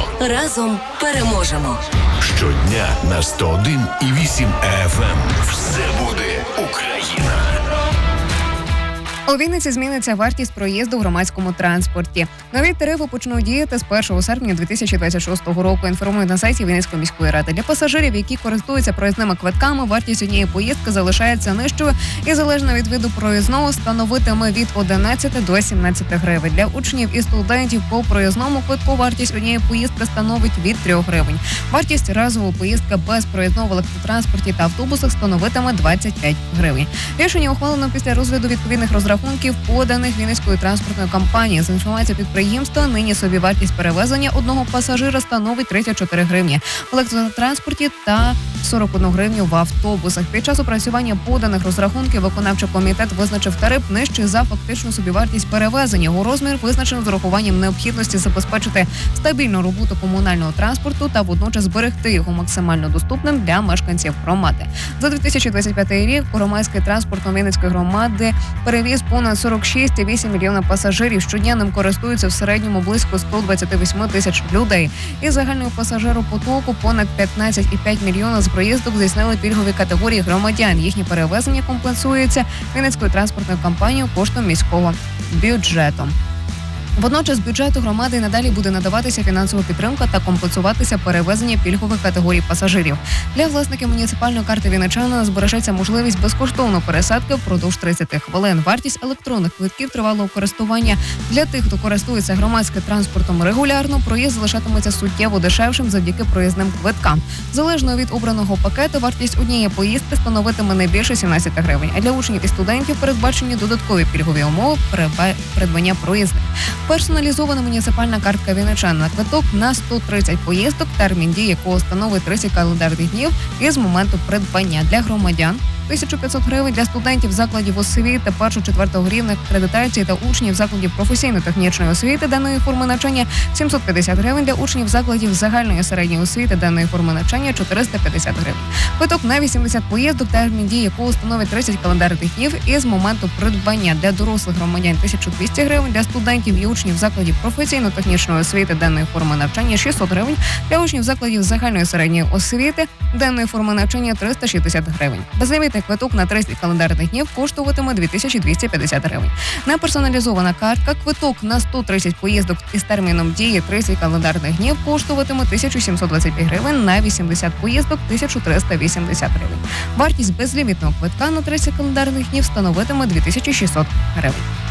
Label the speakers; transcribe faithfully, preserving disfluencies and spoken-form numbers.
Speaker 1: Разом переможемо.
Speaker 2: Щодня на сто один і вісім еф ем. Все буде Україна.
Speaker 3: У Вінниці зміниться вартість проїзду в громадському транспорті. Нові тарифи почнуть діяти з першого серпня дві тисячі двадцять шостого року, інформують на сайті Вінницької міської ради. Для пасажирів, які користуються проїзними квитками, вартість однієї поїздки залишається нижчою і залежно від виду проїзного становитиме від одинадцяти до сімнадцяти гривень. Для учнів і студентів по проїзному квитку вартість однієї поїздки становить від трьох гривень. Вартість разової поїздки без проїзного в електротранспорті та автобусах становитиме двадцять п'ять гривень. Рішення ухвалено після розгляду відповідних розрахунків Рахунків, поданих Вінницькою транспортною компанією. За інформацією підприємства, нині собівартість перевезення одного пасажира становить тридцять чотири гривні в електротранспорті та сорок одну гривню в автобусах. Під час опрацювання поданих розрахунків виконавчий комітет визначив тариф нижчий за фактичну собівартість перевезення. Його розмір визначено з урахуванням необхідності забезпечити стабільну роботу комунального транспорту та водночас зберегти його максимально доступним для мешканців громади. За дві тисячі двадцять п'ятий рік громадський транспорт Вінницької громади перевіз понад сорок шість цілих вісім мільйона пасажирів. Щодня ним користуються в середньому близько сто двадцять вісім тисяч людей. Із загального пасажиропотоку понад п'ятнадцять цілих п'ять мільйона з проїздок здійснили пільгові категорії громадян. Їхнє перевезення компенсується Вінницькою транспортною компанією коштом міського бюджету. Водночас бюджету громади надалі буде надаватися фінансова підтримка та компенсуватися перевезення пільгових категорій пасажирів. Для власників муніципальної карти вінничанина збережеться можливість безкоштовної пересадки впродовж тридцяти хвилин. Вартість електронних квитків тривалого користування для тих, хто користується громадським транспортом регулярно, проїзд залишатиметься суттєво дешевшим завдяки проїзним квиткам. Залежно від обраного пакету, вартість однієї поїздки становитиме не більше сімнадцяти гривень. А для учнів і студентів передбачені додаткові пільгові умови придбання проїздних. Персоналізована муніципальна картка вінничанина. Квиток на сто тридцять поїздок, термін дії якого становить тридцять календарних днів із моменту придбання. Для громадян тисяча п'ятсот гривень, для студентів закладів освіти першого-четвертого рівня акредитації та учнів закладів професійно-технічної освіти даної форми навчання сімсот п'ятдесят гривень, для учнів закладів загальної середньої освіти даної форми навчання чотириста п'ятдесят гривень. Квиток на вісімдесят поїздок, термін дії якого становить тридцять календарних днів із моменту придбання. Для дорослих громадян тисяча двісті гривень, для студентів і учнів закладів професійно-технічної освіти даної форми навчання шістсот гривень, для учнів закладів загальної середньої освіти даної форми навчання триста шістдесят гривень. Безлімітний квиток на тридцять календарних днів коштуватиме дві тисячі двісті п'ятдесят гривень. Неперсоналізована картка квиток на сто тридцять поїздок із терміном дії тридцять календарних днів коштуватиме тисячу сімсот двадцять п'ять гривень, на вісімдесят поїздок тисячу триста вісімдесят гривень. Вартість безлімітного квитка на тридцять календарних днів становитиме дві тисячі шістсот гривень.